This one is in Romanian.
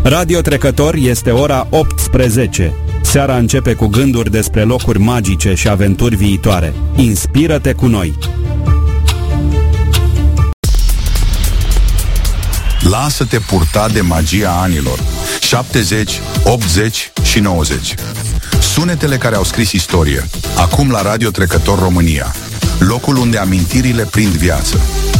Radio Trecător este ora 18. Seara începe cu gânduri despre locuri magice și aventuri viitoare. Inspiră-te cu noi! Lasă-te purta de magia anilor 70, 80 și 90. Sunetele care au scris istorie. Acum la Radio Trecător România, locul unde amintirile prind viață.